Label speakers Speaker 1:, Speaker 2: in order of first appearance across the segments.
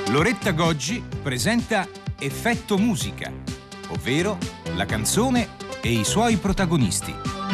Speaker 1: Loretta Goggi presenta Effetto Musica, ovvero la canzone e i suoi protagonisti.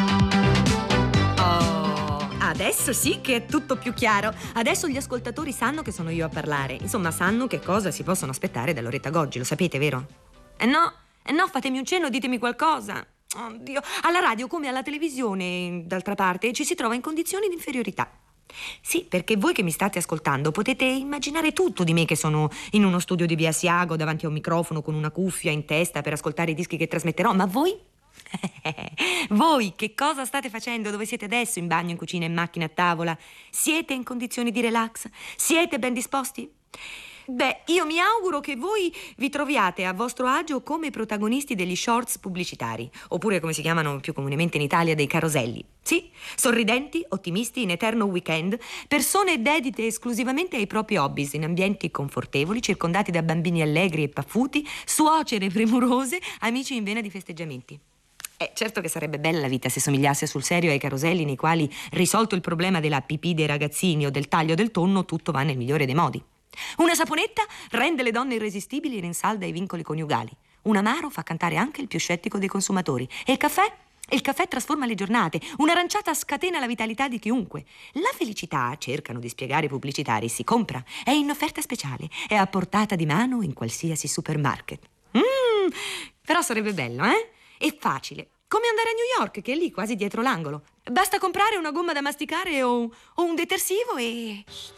Speaker 2: Oh, adesso sì che è tutto più chiaro. Adesso gli ascoltatori sanno che sono io a parlare. Insomma, sanno che cosa si possono aspettare da Loretta Goggi, lo sapete, vero? No, fatemi un cenno, ditemi qualcosa. Oddio, alla radio come alla televisione, d'altra parte, ci si trova in condizioni di inferiorità. Sì, perché voi che mi state ascoltando potete immaginare tutto di me, che sono in uno studio di via Asiago davanti a un microfono con una cuffia in testa per ascoltare i dischi che trasmetterò, ma voi? Voi che cosa state facendo? Dove siete adesso? In bagno, in cucina, in macchina, a tavola? Siete in condizioni di relax? Siete ben disposti? Beh, io mi auguro che voi vi troviate a vostro agio come protagonisti degli shorts pubblicitari, oppure come si chiamano più comunemente in Italia, dei caroselli. Sì, sorridenti, ottimisti, in eterno weekend, persone dedite esclusivamente ai propri hobbies, in ambienti confortevoli, circondati da bambini allegri e paffuti, suocere premurose, amici in vena di festeggiamenti. Certo che sarebbe bella la vita se somigliasse sul serio ai caroselli nei quali, risolto il problema della pipì dei ragazzini o del taglio del tonno, tutto va nel migliore dei modi. Una saponetta rende le donne irresistibili e rinsalda i vincoli coniugali. Un amaro fa cantare anche il più scettico dei consumatori. E il caffè? Il caffè trasforma le giornate. Un'aranciata scatena la vitalità di chiunque. La felicità, cercano di spiegare i pubblicitari, si compra. È in offerta speciale. È a portata di mano in qualsiasi supermarket. Però sarebbe bello, eh? È facile. Come andare a New York, che è lì, quasi dietro l'angolo. Basta comprare una gomma da masticare o un detersivo e...